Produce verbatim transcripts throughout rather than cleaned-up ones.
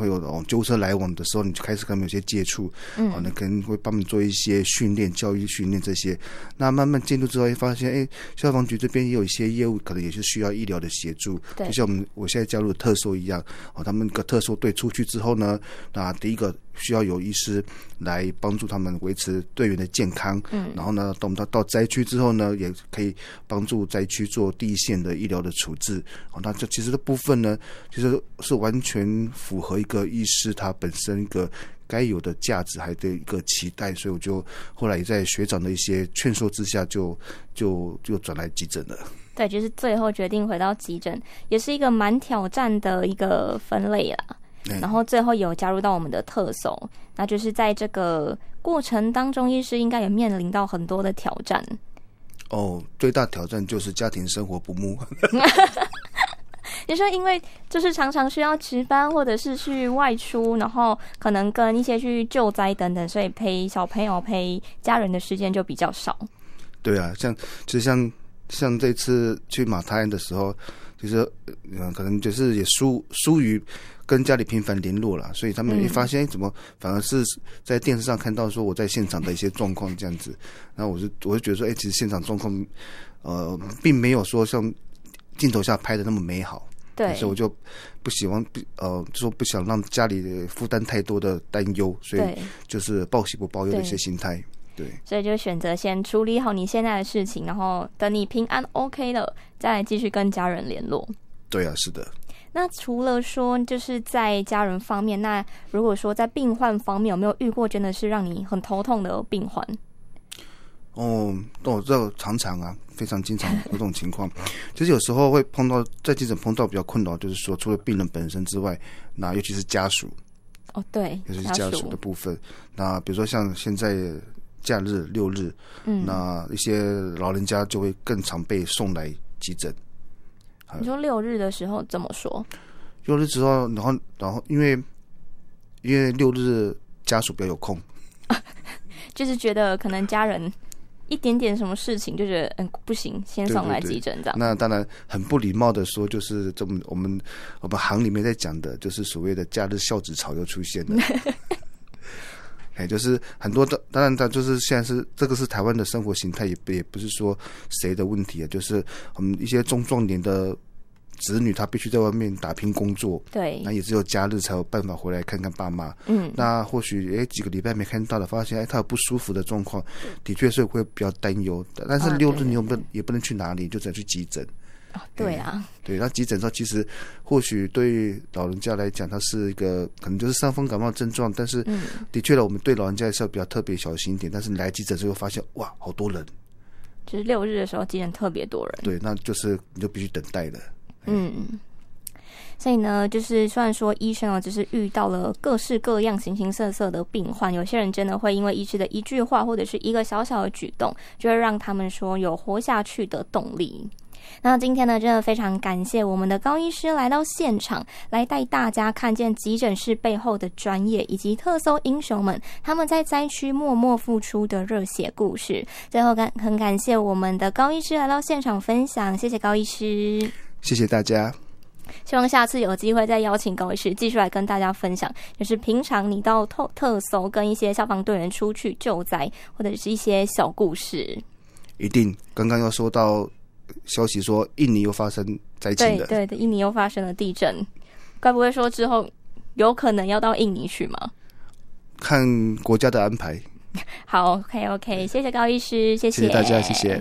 会有哦救护车来往的时候，你就开始跟他们有些接触，嗯，哦，那可能会帮他们做一些训练、教育训练这些。那慢慢进入之后，会发现，哎，消防局这边也有一些业务，可能也是需要医疗的协助，就像我们我现在加入的特搜一样，哦，他们个特搜队出去之后呢，那第一个需要有医师来帮助他们维持队员的健康，嗯，然后呢，等我们到到灾区之后呢，也可以帮助灾区做第一线的医疗的处置。哦，那这其实这部分呢，其实是完全符合一个医师他本身一个该有的价值还的一个期待，所以我就后来也在学长的一些劝说之下就，就就就转来急诊了。 对，就是最后决定回到急诊，也是一个蛮挑战的一个分类啦。然后最后有加入到我们的特搜，那就是在这个过程当中，医师应该也面临到很多的挑战。 哦，最大挑战就是家庭生活不睦。 你说因为就是常常需要值班或者是去外出，然后可能跟一些去救灾等等，所以陪小朋友陪家人的时间就比较少。 对啊，像就像像这次去马泰安的时候，其实嗯可能就是也疏疏于跟家里频繁联络了，所以他们一发现，嗯，怎么反而是在电视上看到说我在现场的一些状况这样子，然后我就我就觉得说，哎，其实现场状况呃并没有说像镜头下拍的那么美好。对，所以我就不喜欢，呃，就说不想让家里负担太多的担忧，所以就是报喜不报忧的一些心态。对， 所以就选择先处理好你现在的事情，然后等你平安 OK 了，再来继续跟家人联络。 对啊，是的。 那除了说就是在家人方面，那如果说在病患方面，有没有遇过真的是让你很头痛的病患？ 哦，哦，这个常常啊，非常经常有这种情况。其实有时候会碰到，在急诊碰到比较困扰，就是说除了病人本身之外，那尤其是家属。 哦，对， 尤其是家属的部分。那比如说像现在假日六日，嗯，那一些老人家就会更常被送来急诊。 你说六日的时候怎么说？ 六日之后，然后然后因为因为六日家属比较有空， 就是觉得可能家人一点点什么事情就觉得嗯不行，先送来急诊这样。 那当然很不礼貌的说，就是这么我们我们行里面在讲的，就是所谓的假日孝子潮又出现了。哎，就是很多的，当然它就是现在是这个是台湾的生活形态，也也不是说谁的问题啊，就是我们一些中壮年的子女，他必须在外面打拼工作， 对， 那也只有假日才有办法回来看看爸妈。嗯，那或许哎几个礼拜没看到了，发现哎他有不舒服的状况，的确是会比较担忧。但是六日你又不、啊、也不能去哪里，就只能去急诊。 哦，对啊， 对，那急诊之后，其实或许对老人家来讲，它是一个可能就是伤风感冒症状，但是的确了，我们对老人家也是要比较特别小心一点。但是你来急诊之后发现，哇，好多人， 就是六日的时候急诊特别多人， 对，那就是你就必须等待了。 嗯，所以呢，就是虽然说医生啊，就是遇到了各式各样、形形色色的病患，有些人真的会因为医师的一句话或者是一个小小的举动，就会让他们说有活下去的动力。那今天呢，真的非常感谢我们的高医师来到现场，来带大家看见急诊室背后的专业，以及特搜英雄们他们在灾区默默付出的热血故事。最后感很感谢我们的高医师来到现场分享，谢谢高医师，谢谢大家。 希望下次有机会再邀请高医师继续来跟大家分享，就是平常你到特特搜跟一些消防队员出去救灾，或者是一些小故事。 一定，刚刚要说到消息说印尼又发生灾情了， 对对，印尼又发生了地震，该不会说之后有可能要到印尼去吗？ 看国家的安排。 好 ，OK OK， 谢谢高医师，谢谢， 谢谢大家，谢谢。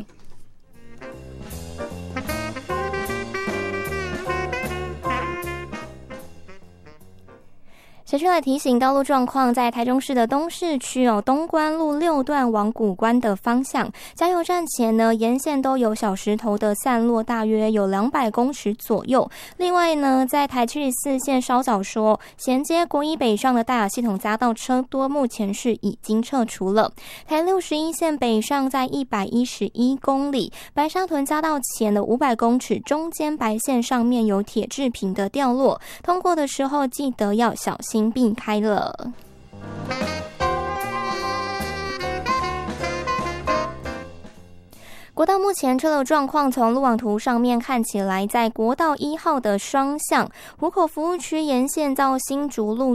社区来提醒道路状况，在台中市的东市区有东关路六段往古关的方向，加油站前呢沿线都有小石头的散落，大约有两百公尺左右。另外呢，在台七十四线稍早说衔接国一北上的大雅系统匝道车多，目前是已经撤除了。台六十一线北上在一百一十一公里，白沙屯匝道前的五百公尺中间白线上面有铁制品的掉落，通过的时候记得要小心避开了。国道目前车流状况，从路网图上面看起来，在国道一号的双向湖口服务区沿线到新竹路